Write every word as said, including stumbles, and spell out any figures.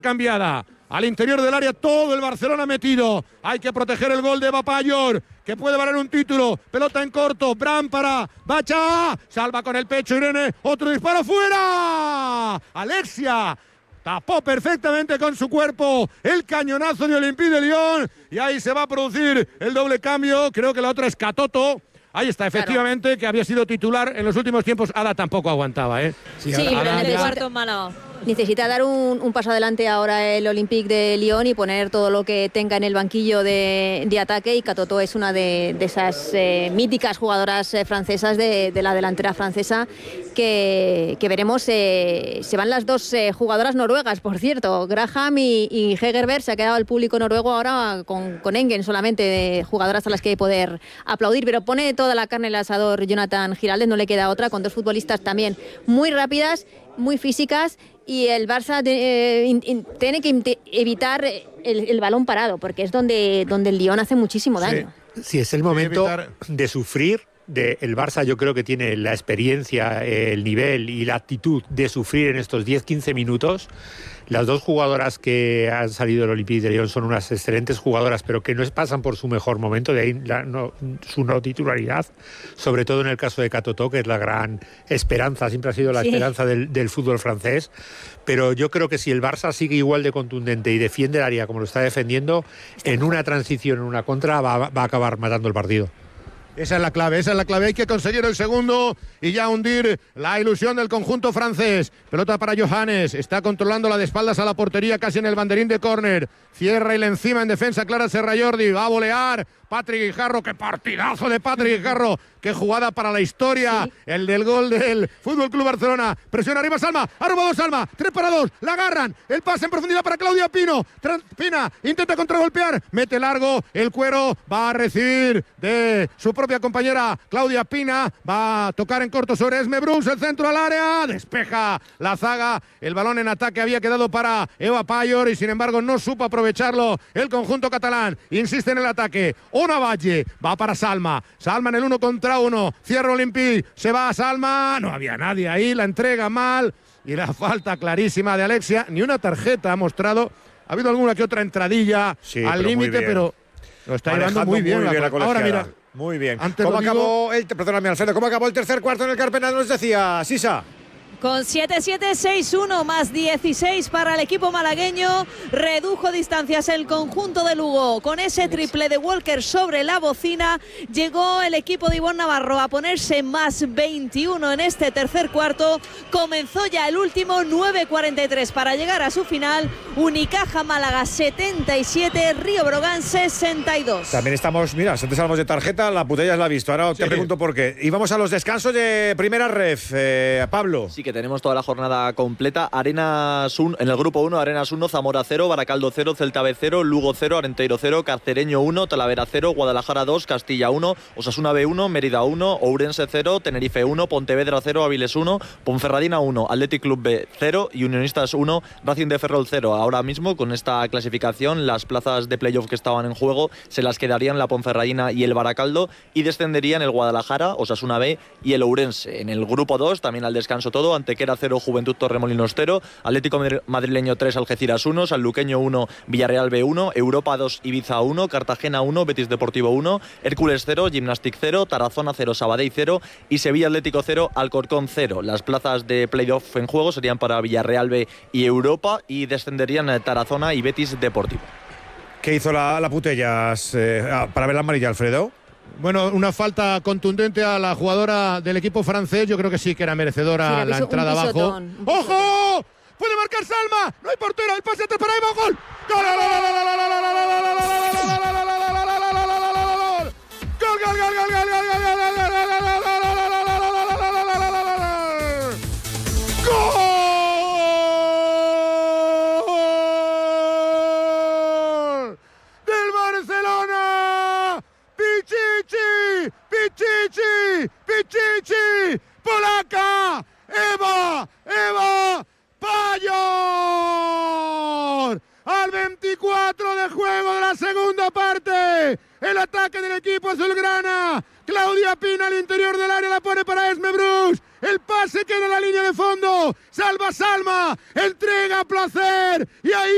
cambiada. Al interior del área todo el Barcelona metido. Hay que proteger el gol de Eva Payor, que puede valer un título. Pelota en corto. Bran para Bacha. Salva con el pecho Irene. Otro disparo fuera. Alexia tapó perfectamente con su cuerpo el cañonazo de Olympique de Lyon. Y ahí se va a producir el doble cambio. Creo que la otra es Catoto. Ahí está, efectivamente, claro, que había sido titular en los últimos tiempos. Ada tampoco aguantaba, ¿eh? Sí, sí, pero en el cuarto malo. Necesita dar un, un paso adelante ahora el Olympique de Lyon y poner todo lo que tenga en el banquillo de, de ataque, y Catoto es una de, de esas eh, míticas jugadoras eh, francesas de, de la delantera francesa que, que veremos. Eh, se van las dos eh, jugadoras noruegas, por cierto, Graham y, y Hegerberg. Se ha quedado el público noruego ahora con, con Engen solamente, de jugadoras a las que poder aplaudir, pero pone toda la carne en el asador Jonathan Giraldez, no le queda otra, con dos futbolistas también muy rápidas, muy físicas. Y el Barça de, eh, in, in, tiene que evitar el, el balón parado, porque es donde, donde el Lyon hace muchísimo daño. Sí, sí, es el momento de sufrir. De el Barça yo creo que tiene la experiencia, el nivel y la actitud de sufrir en estos diez quince minutos. Las dos jugadoras que han salido del Olympique de Lyon son unas excelentes jugadoras, pero que no pasan por su mejor momento, de ahí la, no, su no titularidad, sobre todo en el caso de Catoto, que es la gran esperanza, siempre ha sido la sí. esperanza del, del fútbol francés. Pero yo creo que si el Barça sigue igual de contundente y defiende el área como lo está defendiendo, en una transición, en una contra, va, va a acabar matando el partido. Esa es la clave, esa es la clave. Hay que conseguir el segundo y ya hundir la ilusión del conjunto francés. Pelota para Johannes, está controlando la de espaldas a la portería, casi en el banderín de córner. Cierra y le encima en defensa Clara Serrajordi, va a volear Patrick Guijarro. Qué partidazo de Patrick Guijarro, qué jugada para la historia, sí. El del gol del Fútbol Club Barcelona. Presiona arriba Salma, ha robado Salma, tres para dos, la agarran, el pase en profundidad para Claudia Pino. Trans, Pina intenta contragolpear, mete largo, el Cuero va a recibir de su propia compañera Claudia Pina, va a tocar en corto sobre Esme Bruce, el centro al área, despeja la zaga, el balón en ataque había quedado para Eva Payor y sin embargo no supo aprovecharlo el conjunto catalán. Insiste en el ataque, Ona Valle, va para Salma, Salma en el uno contra uno, cierra Olympique, se va a Salma, no había nadie ahí, la entrega mal y la falta clarísima de Alexia, ni una tarjeta ha mostrado, ha habido alguna que otra entradilla sí, al límite, pero lo está llevando muy bien, muy bien la, la ahora mira. Muy bien. Antes ¿Cómo acabó digo... el, perdóname, Alfredo, cómo acabó el tercer cuarto en el Carpena? Nos decía Sisa. Con siete siete, seis uno más dieciséis para el equipo malagueño. Redujo distancias el conjunto de Lugo. Con ese triple de Walker sobre la bocina, llegó el equipo de Ivonne Navarro a ponerse más veintiuno en este tercer cuarto. Comenzó ya el último, nueve cuarenta y tres para llegar a su final. Unicaja Málaga setenta y siete, Río Brogan sesenta y dos. También estamos, mira, antes hablamos de tarjeta, la Putellas la ha visto. Ahora sí. Te pregunto por qué. Y vamos a los descansos de primera ref. Eh, Pablo. Sí, que tenemos toda la jornada completa. Arenas uno, en el grupo uno, Arenas uno, Zamora cero, Baracaldo cero, Celta B cero, Lugo cero, Arenteiro cero, Carcereño uno, Talavera cero, Guadalajara dos, Castilla uno, Osasuna B uno, Mérida uno, Ourense cero, Tenerife uno, Pontevedra cero, Avilés uno, Ponferradina uno, Athletic Club B cero y Unionistas uno, Racing de Ferrol cero. Ahora mismo, con esta clasificación, las plazas de playoff que estaban en juego se las quedarían la Ponferradina y el Baracaldo, y descenderían el Guadalajara, Osasuna B y el Ourense. En el grupo dos, también al descanso todo, Antequera cero, Juventud Torremolinos cero, Atlético Madrileño tres, Algeciras uno, Sanluqueño uno, Villarreal B uno, Europa dos, Ibiza uno, Cartagena uno, Betis Deportivo uno, Hércules cero, Gimnastic cero, Tarazona cero, Sabadell cero y Sevilla Atlético cero, Alcorcón cero. Las plazas de playoff en juego serían para Villarreal B y Europa, y descenderían Tarazona y Betis Deportivo. ¿Qué hizo la, la Putellas eh, para ver la amarilla, Alfredo? Bueno, una falta contundente a la jugadora del equipo francés. Yo creo que sí que era merecedora sí, la entrada abajo. ¡Ojo! ¡Puede marcar Salma! ¡No hay portero! ¡El pase atrás para Eva! ¡Gol! ¡Gol, gol, gol, gol, gol, gol, Pichichi, Pichichi, polaca, Eva, Eva Payor. Al veinticuatro de juego de la segunda parte, el ataque del equipo azulgrana. Claudia Pina al interior del área, la pone para Esme Bruce. El pase queda en la línea de fondo. Salva Salma, entrega a placer y ahí